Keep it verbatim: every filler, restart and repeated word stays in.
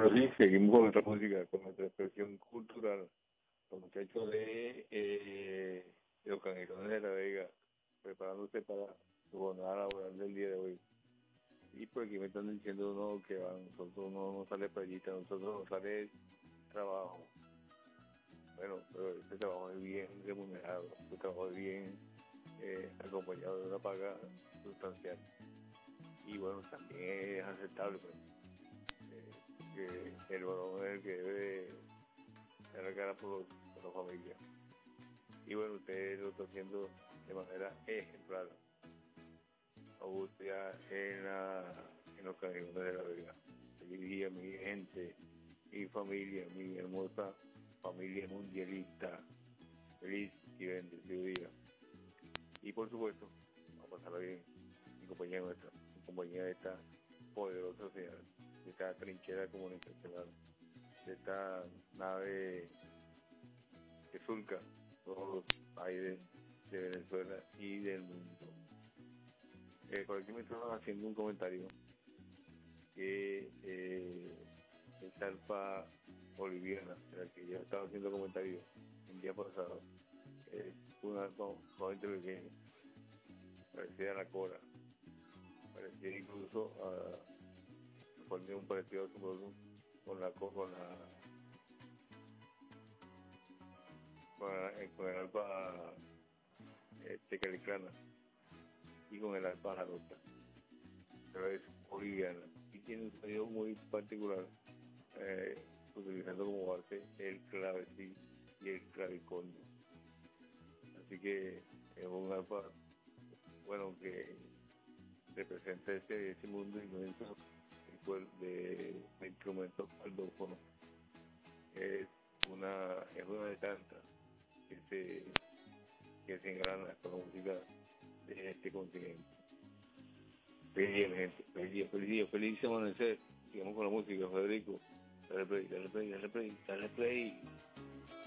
sí, seguimos con nuestra música, con nuestra expresión cultural. Los muchachos de, eh, de los Canelones de la Vega, preparándose para su jornada laboral del día de hoy. Y pues aquí me están diciendo no, que van, nosotros no nos sale playita, nosotros nos sale trabajo. Bueno, pero este trabajo es bien remunerado, este trabajo es bien eh, acompañado de una paga sustancial. Y bueno, también es aceptable, pues, eh, que el varón es el que debe dar la cara por, por la familia. Y bueno, usted lo está haciendo de manera ejemplar. Angustia en, la, en los Canelones de la Vega. Feliz día, mi gente, mi familia, mi hermosa familia mundialista. Feliz y bendecido día. Y por supuesto, vamos a pasarla bien en compañía nuestra, en compañía de esta poderosa señal, de esta trinchera comunicacional, de esta nave que surca todos los aires de Venezuela y del mundo. Eh, por aquí me estaban haciendo un comentario que eh, esta alfa boliviana, de la que yo estaba haciendo comentarios el día pasado, es una alfa sumamente pequeña, parecida a la Cora, parecida incluso a poner un parecido asombroso con la con la con, la, eh, con el alfa eh, tecalicana y con el alfa jarota, pero es boliviana y tiene un sonido muy particular, eh, utilizando como base el clavecí y el clavicordio. Así que es un alfa, bueno, que representa ese, ese mundo inmenso de, de instrumentos aldófonos. Es una, es una de tantas que se, que se engrana con la música de este continente. Feliz día, gente, feliz día, feliz día, feliz amanecer. Sigamos con la música, Federico. Dale play, dale play, dale play, dale play.